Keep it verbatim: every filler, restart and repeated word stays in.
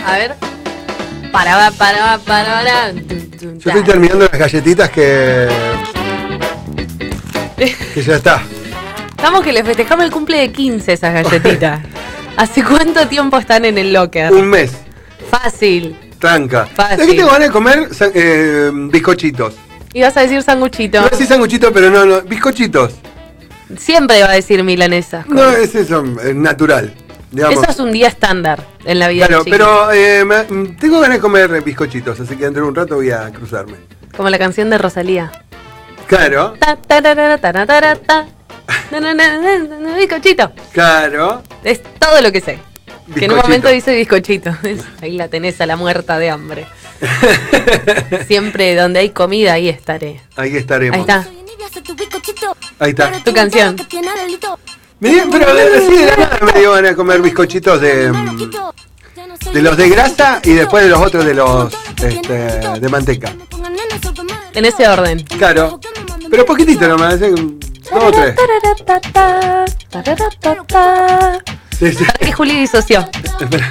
A ver. Para, para, para, para. Yo estoy terminando las galletitas que. que ya está. Estamos que le festejamos el cumple de quince esas galletitas. ¿Hace cuánto tiempo están en el locker? Un mes. Fácil. Tranca. Fácil. ¿De qué te van a comer eh, bizcochitos? Ibas a decir sanguchito. No decís sanguchito, pero no, no. Bizcochitos. Siempre va a decir milanesa. No, es eso, es natural. Digamos. Eso es un día estándar en la vida. Claro, pero eh, me, tengo ganas de comer bizcochitos, así que dentro de un rato voy a cruzarme. Como la canción de Rosalía. Claro. Ta, tarara, tarara, tarara, ta. Na, na, na, na, na, bizcochito. Claro. Es todo lo que sé. Bizcochito. Que en un momento dice bizcochito. Ahí la tenés a la muerta de hambre. Siempre donde hay comida, ahí estaré. Ahí estaremos. Ahí está. Ahí está. Tu canción. Me dio, pero así de la nada me dio ganas de comer bizcochitos de, de los de grasa y después de los otros de los este, de manteca. En ese orden. Claro. Pero poquitito nomás, ¿eh? Dos o tres. Sí, sí. ¿Para qué Juli disoció? Espera.